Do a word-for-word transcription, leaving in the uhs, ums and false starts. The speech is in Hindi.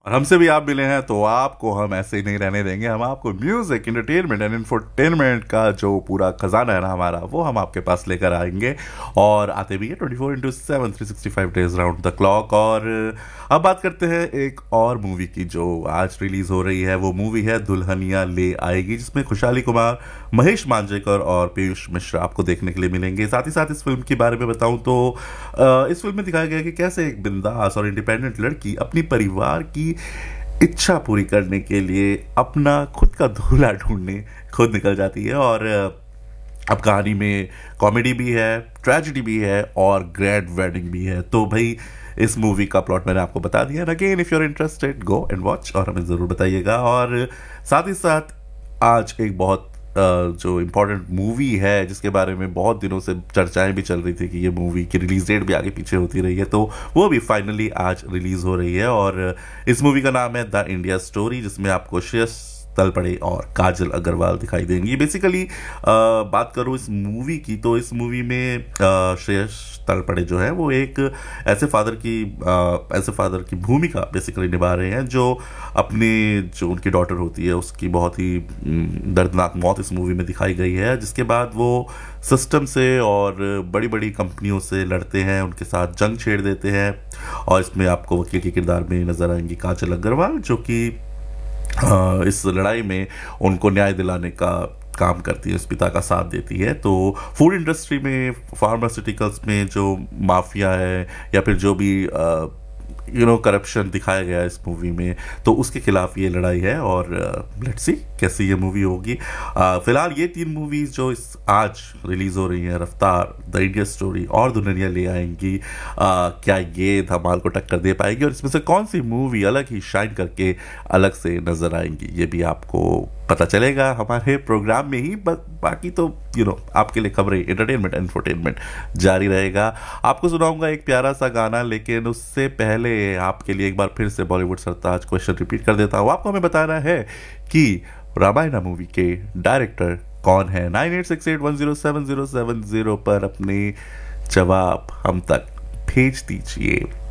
और हमसे भी आप मिले हैं तो आपको हम ऐसे ही नहीं रहने देंगे। हम आपको म्यूजिक, इंटरटेनमेंट एंड इंफोटेनमेंट का जो पूरा खजाना है ना हमारा, वो हम आपके पास लेकर आएंगे। और आते भी है twenty four into seven three sixty five days round the clock. और अब बात करते हैं एक और मूवी की जो आज रिलीज हो रही है। वो मूवी है दुल्हनिया ले आएगी, जिसमें खुशहाली कुमार, महेश मांजरेकर और पीयूष मिश्रा आपको देखने के लिए मिलेंगे। साथ ही साथ इस फिल्म के बारे में बताऊं तो अ, इस फिल्म में दिखाया गया है कि कैसे एक बिंदास और इंडिपेंडेंट लड़की अपनी परिवार की इच्छा पूरी करने के लिए अपना खुद का दूल्हा ढूंढने खुद निकल जाती है। और अ, अब कहानी में कॉमेडी भी है, ट्रेजेडी भी है और ग्रैंड वेडिंग भी है। तो भाई इस मूवी का प्लॉट मैंने आपको बता दिया। Again if you are interested go and watch और हमें ज़रूर बताइएगा। और साथ ही साथ आज एक बहुत अ, जो इम्पोर्टेंट मूवी है जिसके बारे में बहुत दिनों से चर्चाएं भी चल रही थी कि ये मूवी की रिलीज डेट भी आगे पीछे होती रही है, तो वो भी फाइनली आज रिलीज हो रही है। और इस मूवी का नाम है द इंडिया स्टोरी, जिसमें आपको श्रेयस तलपड़े और काजल अग्रवाल दिखाई देंगी। बेसिकली बात करूँ इस मूवी की, तो इस मूवी में अ, श्रेयस तलपड़े जो है वो एक ऐसे फादर की अ, ऐसे फादर की भूमिका बेसिकली निभा रहे हैं जो अपने जो उनकी डॉटर होती है उसकी बहुत ही हम्म, दर्दनाक मौत इस मूवी में दिखाई गई है, जिसके बाद वो सिस्टम से और बड़ी बड़ी कंपनियों से लड़ते हैं, उनके साथ जंग छेड़ देते हैं। और इसमें आपको वकील के किरदार में नजर आएंगी काजल अग्रवाल, जो कि अ, इस लड़ाई में उनको न्याय दिलाने का काम करती है, उस पिता का साथ देती है। तो फूड इंडस्ट्री में, फार्मास्यूटिकल्स में जो माफिया है या फिर जो भी यू नो करप्शन दिखाया गया है इस मूवी में, तो उसके खिलाफ ये लड़ाई है। और लेट्स सी कैसी ये मूवी होगी। अ, फिलहाल ये तीन मूवीज जो इस आज रिलीज हो रही हैं, रफ्तार, द इंडिया स्टोरी और दुल्हनिया ले आएंगी, अ, क्या ये धमाल को टक्कर दे पाएगी और इसमें से कौन सी मूवी अलग ही शाइन करके अलग से नजर आएंगी, ये भी आपको पता चलेगा हमारे प्रोग्राम में ही। बस बाकी तो यू नो आपके लिए खबरें, एंटरटेनमेंट इंफोटेनमेंट जारी रहेगा। आपको सुनाऊंगा एक प्यारा सा गाना, लेकिन उससे पहले आपके लिए एक बार फिर से बॉलीवुड सरताज क्वेश्चन रिपीट कर देता हूँ। आपको हमें बताना है कि रामायणा मूवी के डायरेक्टर कौन है। Nine eight six eight one zero seven zero seven zero पर अपने जवाब हम तक भेज दीजिए।